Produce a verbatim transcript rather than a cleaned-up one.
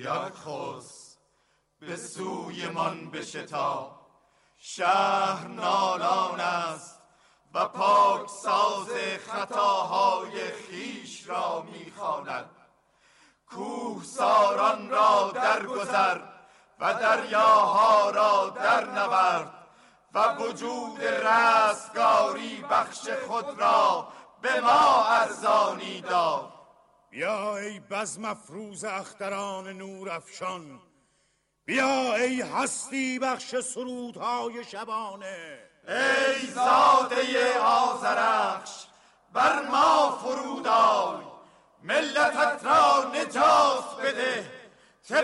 یک خس به سوی من بشتا، شهر نالان است و پاک ساز خطاهای خیش را میخواند. کوه ساران را درگذر و دریاها را در نورد و وجود رستگاری بخش خود را به ما ارزانی داد. بیا ای بزم افروز اختران نور افشان، بیا ای هستی بخش سرودهای شبانه. ای زاده آذرخش بر ما فرود آی، ملتت را نجات بده